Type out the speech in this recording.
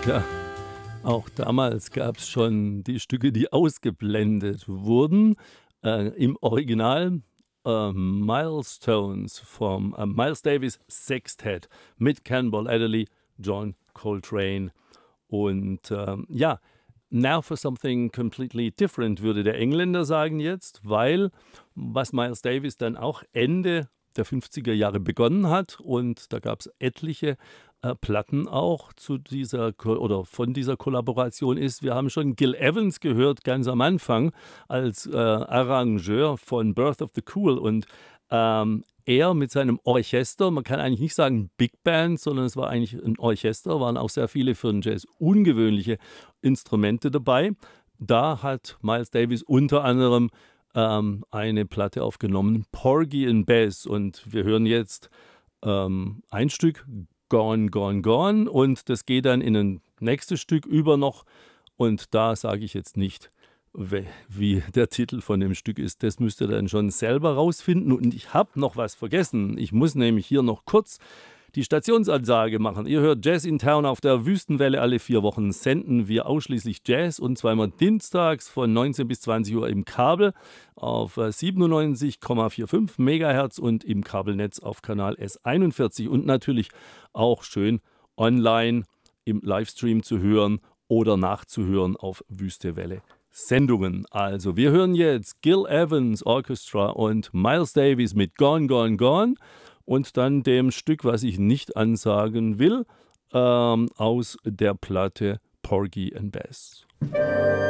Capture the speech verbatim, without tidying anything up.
Ja, auch damals gab es schon die Stücke, die ausgeblendet wurden. Äh, im Original, äh, „Milestones“ vom, äh, Miles Davis Sextett mit Cannonball Adderley, John Coltrane und, ähm, ja, „Now for something completely different“, würde der Engländer sagen jetzt, weil was Miles Davis dann auch Ende der fünfziger Jahre begonnen hat und da gab's etliche, äh, Platten auch zu dieser Ko oder von dieser Kollaboration ist. Wir haben schon Gil Evans gehört ganz am Anfang als, äh, Arrangeur von „Birth of the Cool“ und, ähm, er mit seinem Orchester, man kann eigentlich nicht sagen Big Band, sondern es war eigentlich 'n Orchester, waren auch sehr viele für 'n Jazz ungewöhnliche Instrumente dabei. Da hat Miles Davis unter anderem, ähm, eine Platte aufgenommen, „Porgy and Bess“, und wir hören jetzt, ähm, ein Stück, „Gone, Gone, Gone“, und das geht dann in 'nen nächstes Stück über noch und da sage ich jetzt nicht, we wie der Titel von dem Stück ist. Das müsst ihr dann schon selber rausfinden und ich habe noch was vergessen. Ich muss nämlich hier noch kurz die Stationsansage machen. Ihr hört Jazz in Town auf der Wüstenwelle. Alle vier Wochen senden wir ausschließlich Jazz und zwar immer dienstags von neunzehn bis zwanzig Uhr im Kabel auf, äh, siebenundneunzig Komma fünfundvierzig Megahertz und im Kabelnetz auf Kanal S einundvierzig und natürlich auch schön online im Livestream zu hören oder nachzuhören auf Wüstewelle Sendungen. Also, wir hören jetzt Gil Evans Orchestra und Miles Davis mit „Gone, Gone, Gone“ und dann dem Stück, was ich nicht ansagen will, ähm, aus der Platte „Porgy and Bess“.